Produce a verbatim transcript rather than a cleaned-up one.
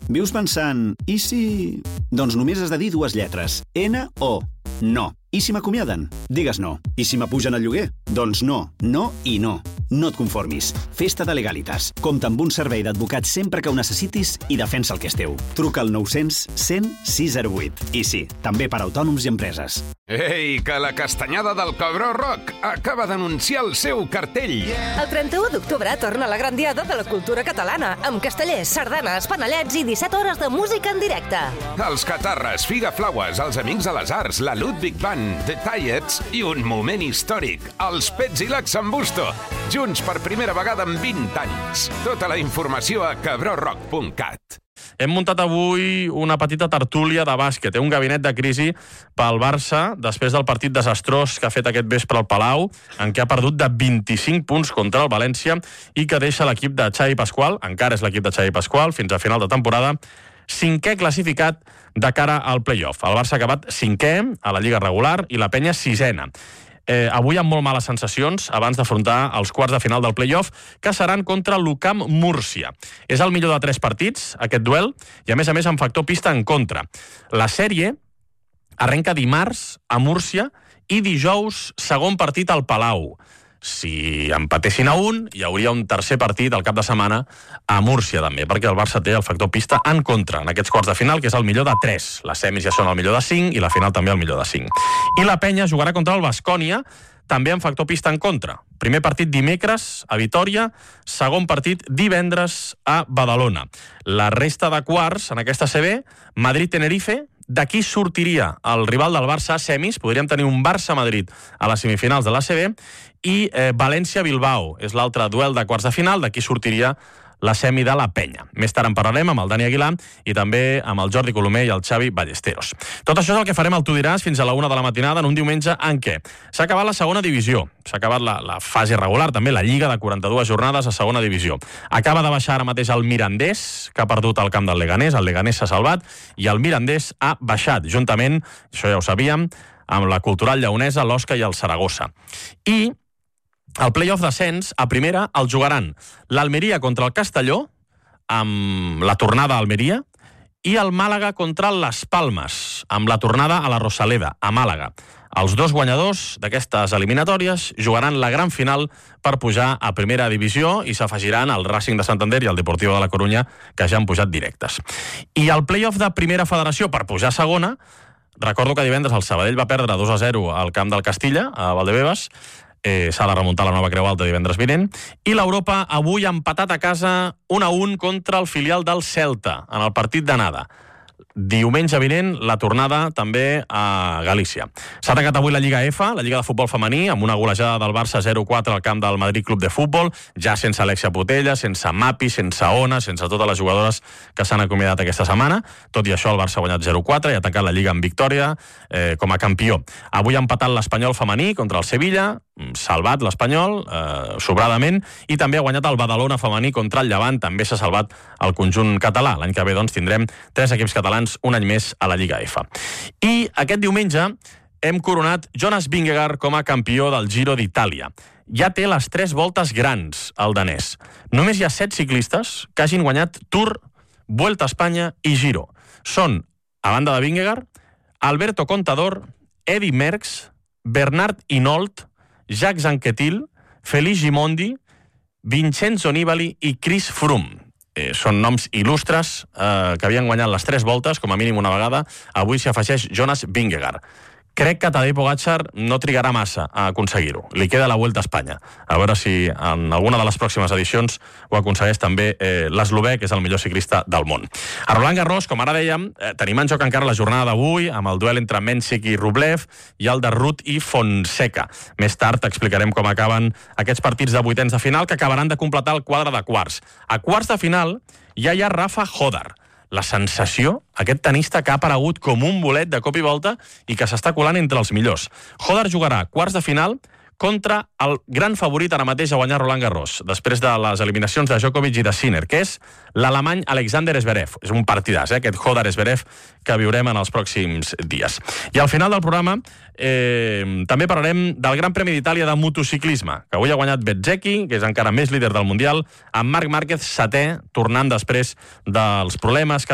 Vius pensant, i si... Doncs només has de dir dues lletres. N o no. I si m'acomiaden? Digues no. I si m'apugen el lloguer? Doncs no, no i no. No et conformis. Festa de Legalitas. Compta amb un servei d'advocat sempre que ho necessitis i defensa el que és teu. Truca al nou-cents cent sis zero vuit. I sí, també per a autònoms i empreses. Ei, que la castanyada del Cabró Rock acaba d'anunciar el seu cartell. El trenta-u d'octubre torna la gran diada de la cultura catalana, amb castellers, sardanes, panellets i disset hores de música en directe. Els Catarres, Figa Flaues, els Amics de les Arts, la Ludwig Band, The Tiets i un moment històric, els Pets i l'Axambusto, junts per primera vegada en vint anys. Tota la informació a cabró rock punt cat. Hem muntat avui una petita tertúlia de bàsquet, un gabinet de crisi pel Barça després del partit desastrós que ha fet aquest vespre al Palau, en què ha perdut de vint-i-cinc punts contra el València i que deixa l'equip de Xavi Pasqual, encara és l'equip de Xavi Pasqual, fins a final de temporada, cinquè classificat de cara al play-off. El Barça ha acabat cinquè a la Lliga regular i la Penya sisena. Eh, avui amb molt males sensacions abans d'afrontar els quarts de final del play-off, que seran contra l'U C A M Múrcia. És el millor de tres partits, aquest duel, i a més a més amb factor pista en contra. La sèrie arrenca dimarts a Múrcia i dijous segon partit al Palau. Si empatessin a un, hi hauria un tercer partit al cap de setmana a Múrcia també, perquè el Barça té el factor pista en contra en aquests quarts de final, que és el millor de tres. Les semis ja són el millor de cinc i la final també el millor de cinc. I la Penya jugarà contra el Baskonia, també amb factor pista en contra. Primer partit dimecres a Vitòria, segon partit divendres a Badalona. La resta de quarts en aquesta C B, Madrid-Tenerife. D'aquí sortiria el rival del Barça a semis, podríem tenir un Barça-Madrid a les semifinals de la C B, i eh, València-Bilbao és l'altre duel de quarts de final, d'aquí sortiria la semi de la Penya. Més tard en parlarem amb el Dani Aguilar i també amb el Jordi Colomer i el Xavi Ballesteros. Tot això és el que farem al Tu diràs fins a la una de la matinada en un diumenge en què s'ha acabat la segona divisió, s'ha acabat la, la fase regular, també la Lliga de quaranta-dues jornades a segona divisió. Acaba de baixar ara mateix el Mirandés, que ha perdut el camp del Leganés, el Leganés s'ha salvat, i el Mirandés ha baixat, juntament, això ja ho sabíem, amb la Cultural Lleonesa, l'Osca i el Saragossa. I el play-off d'ascens, a primera, el jugaran l'Almeria contra el Castelló, amb la tornada a Almeria, i el Màlaga contra les Palmes, amb la tornada a la Rosaleda, a Màlaga. Els dos guanyadors d'aquestes eliminatòries jugaran la gran final per pujar a primera divisió i s'afegiran el Racing de Santander i el Deportivo de la Corunya, que ja han pujat directes. I el play-off de primera federació per pujar a segona, recordo que divendres el Sabadell va perdre dos a zero al camp del Castilla, a Valdebebas. Eh, s'ha de remuntar la nova Creu Alta divendres vinent, i l'Europa avui ha empatat a casa un a un contra el filial del Celta en el partit d'anada. Diumenge vinent, la tornada també a Galícia. S'ha tancat avui la Lliga F, la Lliga de Futbol Femení, amb una golejada del Barça zero quatre al camp del Madrid Club de Futbol, ja sense Alexia Putella, sense Mapi, sense Ona, sense totes les jugadores que s'han acomiadat aquesta setmana. Tot i això, el Barça ha guanyat zero quatre i ha tancat la Lliga amb victòria eh, com a campió. Avui ha empatat l'Espanyol femení contra el Sevilla, salvat l'Espanyol, eh, sobradament, i també ha guanyat el Badalona femení contra el Llevant, també s'ha salvat el conjunt català. L'any que ve, doncs, tindrem tres equips catalans un any més a la Lliga F. I aquest diumenge hem coronat Jonas Vingegaard com a campió del Giro d'Itàlia. Ja té les tres voltes grans, el danès. Només hi ha set ciclistes que hagin guanyat Tour, Vuelta a Espanya i Giro. Són, a banda de Vingegaard, Alberto Contador, Eddy Merckx, Bernard Hinault, Jacques Anquetil, Félix Gimondi, Vincenzo Nibali i Chris Froome. Eh, són noms il·lustres eh, que havien guanyat les tres voltes, com a mínim una vegada. Avui s'hi afegeix Jonas Vingegaard. Crec que Tadej Pogačar no trigarà massa a aconseguir-ho. Li queda la Vuelta a Espanya. A veure si en alguna de les pròximes edicions ho aconsegueix també eh, l'eslovè, que és el millor ciclista del món. A Roland Garros, com ara dèiem, eh, tenim en joc encara la jornada d'avui, amb el duel entre Mensik i Rublev i el de Ruud i Fonseca. Més tard explicarem com acaben aquests partits de vuitens de final, que acabaran de completar el quadre de quarts. A quarts de final ja hi ha Rafa Hodar. La sensació, aquest tenista que ha aparegut com un bolet de cop i volta i que s'està colant entre els millors. Hodar jugarà quarts de final contra el gran favorit ara mateix a guanyar Roland Garros, després de les eliminacions de Djokovic i de Sinner, que és l'alemany Alexander Zverev. És un partidàs, eh, aquest Hodar-Zverev que viurem en els pròxims dies. I al final del programa eh, també parlarem del Gran Premi d'Itàlia de motociclisme, que avui ha guanyat Bezzecchi, que és encara més líder del Mundial, amb Marc Márquez setè, tornant després dels problemes que